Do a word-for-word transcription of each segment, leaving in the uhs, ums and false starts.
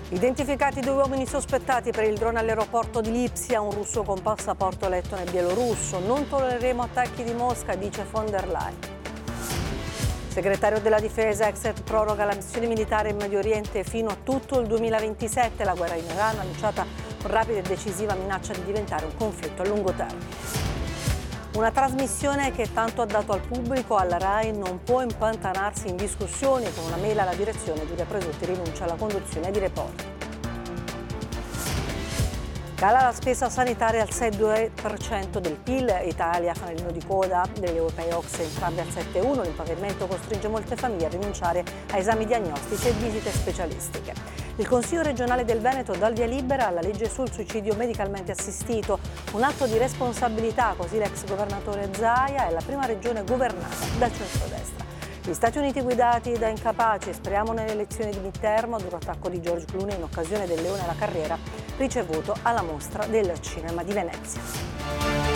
Identificati due uomini sospettati per il drone all'aeroporto di Lipsia, un russo con passaporto lettone e bielorusso. Non tollereremo attacchi di Mosca, dice von der Leyen. Segretario della Difesa, Exet proroga la missione militare in Medio Oriente fino a tutto il duemilaventisette. La guerra in Iran, annunciata con rapida e decisiva, minaccia di diventare un conflitto a lungo termine. Una trasmissione che tanto ha dato al pubblico, alla RAI, non può impantanarsi in discussioni. Con una mail alla direzione, Giulia Presutti rinuncia alla conduzione di Report. Cala la spesa sanitaria al sei virgola due per cento del P I L, Italia fanalino di coda degli europei O C S E entrambi al sette virgola uno. L'impaviamento costringe molte famiglie a rinunciare a esami diagnostici e visite specialistiche. Il Consiglio regionale del Veneto dà il via libera alla legge sul suicidio medicalmente assistito, un atto di responsabilità, così l'ex governatore Zaia è la prima regione governata dal centrodestra. Gli Stati Uniti guidati da incapaci, speriamo nelle elezioni di midterm, duro attacco di George Clooney in occasione del Leone alla carriera ricevuto alla mostra del cinema di Venezia.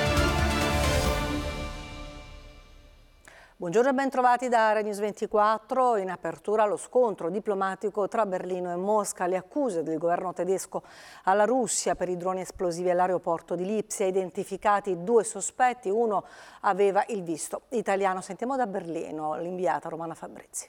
Buongiorno e ben trovati da Rai News ventiquattro. In apertura lo scontro diplomatico tra Berlino e Mosca, le accuse del governo tedesco alla Russia per i droni esplosivi all'aeroporto di Lipsia, identificati due sospetti, uno aveva il visto italiano. Sentiamo da Berlino l'inviata Romana Fabrizi.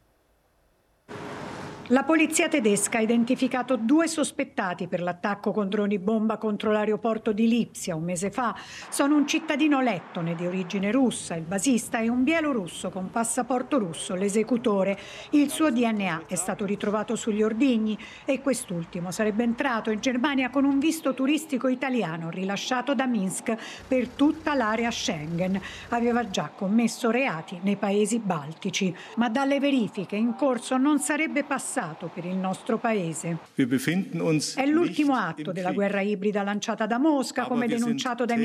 La polizia tedesca ha identificato due sospettati per l'attacco con droni bomba contro l'aeroporto di Lipsia un mese fa. Sono un cittadino lettone di origine russa, il basista, e un bielorusso con passaporto russo, l'esecutore. Il suo D N A è stato ritrovato sugli ordigni e quest'ultimo sarebbe entrato in Germania con un visto turistico italiano rilasciato da Minsk per tutta l'area Schengen. Aveva già commesso reati nei paesi baltici, ma dalle verifiche in corso non sarebbe passato per il nostro paese. È l'ultimo atto della guerra ibrida lanciata da Mosca, come denunciato dai